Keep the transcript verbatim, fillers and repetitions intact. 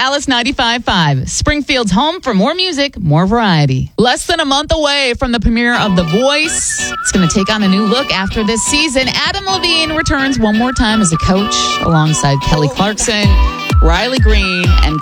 Alice ninety-five point five, Springfield's home for more music, more variety. Less than a month away from the premiere of The Voice. It's going to take on a new look after this season. Adam Levine returns one more time as a coach alongside Kelly Clarkson, Riley Green, and